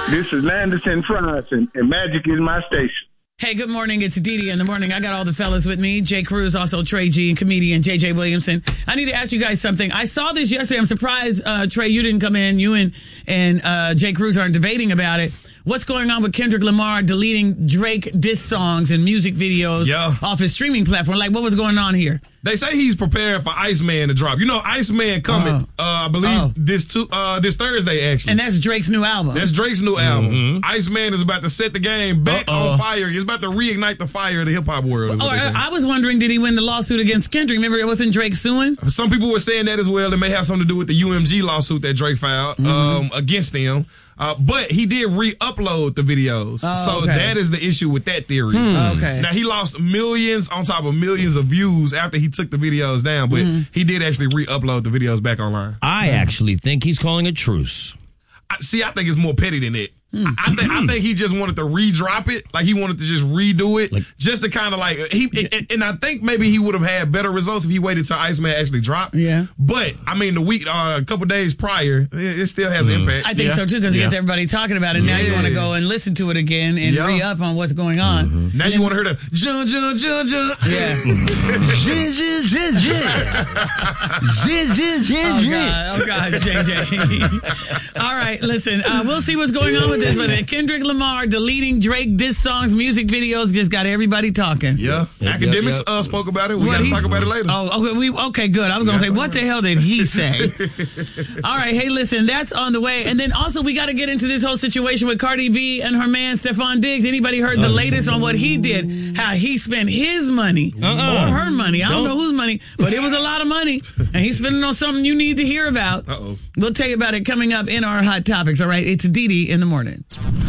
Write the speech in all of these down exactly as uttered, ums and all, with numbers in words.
This is Landis and Fries, and, and Magic is my station. Hey, good morning. It's Dee Dee in the morning. I got all the fellas with me. Jay Cruz, also Trey G, and comedian J J Williamson. I need to ask you guys something. I saw this yesterday. I'm surprised, uh, Trey, you didn't come in. You and, and uh, Jay Cruz aren't debating about it. What's going on with Kendrick Lamar deleting Drake diss songs and music videos yeah. off his streaming platform? Like, what was going on here? They say he's preparing for Iceman to drop. You know, Iceman coming, uh, uh, I believe, oh. this two, uh, this Thursday, actually. And that's Drake's new album. That's Drake's new album. Mm-hmm. Iceman is about to set the game back Uh-oh. on fire. He's about to reignite the fire of the hip-hop world. Oh, I, I was wondering, did he win the lawsuit against Kendrick? Remember, it wasn't Drake suing? Some people were saying that as well. It may have something to do with the U M G lawsuit that Drake filed mm-hmm. um, against them. Uh, but he did re-upload the videos. Oh, so okay. that is the issue with that theory. Hmm. Okay. Now, he lost millions on top of millions of views after he took the videos down, but mm-hmm. he did actually re-upload the videos back online. I actually think he's calling a truce. I, see, I think it's more petty than that. Hmm. I, I think I think he just wanted to re-drop it, like he wanted to just redo it, like, just to kind of like he. And, and I think maybe he would have had better results if he waited till Iceman actually dropped. Yeah. But I mean, the week, uh, a couple days prior, it, it still has mm. an impact. I think yeah. so too, because yeah. he gets everybody talking about it. Now yeah. you want to go and listen to it again and yeah. re-up on what's going on. Mm-hmm. Now you want to hear the jun jun jun jun. Yeah. Jin jin jin jin. Jin jin jin jin. Oh God, J J. All right, listen. Uh, we'll see what's going on with this, but Kendrick Lamar deleting Drake diss songs, music videos just got everybody talking. Yeah, yep, academics yep, yep. Uh, spoke about it. We got to talk about it later. Oh, okay. We okay. Good. I was gonna say, what the hell did he say? All right. Hey, listen, that's on the way, and then also we got to get into this whole situation with Cardi B and her man Stephon Diggs. Anybody heard the uh, latest on what he did? How he spent his money uh-uh. or her money? I don't, don't know whose money, but it was a lot of money, and he's spending on something you need to hear about. Uh oh. We'll tell you about it coming up in our hot topics. All right. It's Dee Dee in the morning.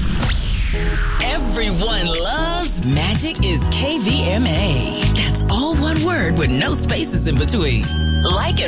Everyone loves Magic is K V M A. That's all one word with no spaces in between. Like and